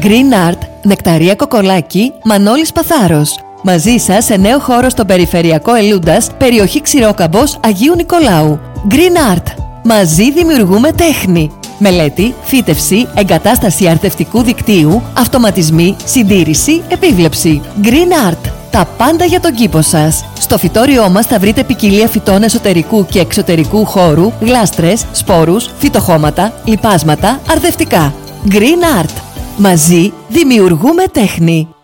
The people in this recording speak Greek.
Green Art, Νεκταρία Κοκολάκη, Μανώλης Παθάρος. Μαζί σας σε νέο χώρο στο περιφερειακό Ελούντας, περιοχή Ξηρόκαμπος Αγίου Νικολάου. Green Art. Μαζί δημιουργούμε τέχνη. Μελέτη, φύτευση, εγκατάσταση αρτευτικού δικτύου, αυτοματισμοί, συντήρηση, επίβλεψη. Green Art. Τα πάντα για τον κήπο σας. Στο φυτόριό μας θα βρείτε ποικιλία φυτών εσωτερικού και εξωτερικού χώρου, γλάστρες, σπόρους, φυτοχώματα, λιπάσματα, αρδευτικά. Green Art. Μαζί δημιουργούμε τέχνη.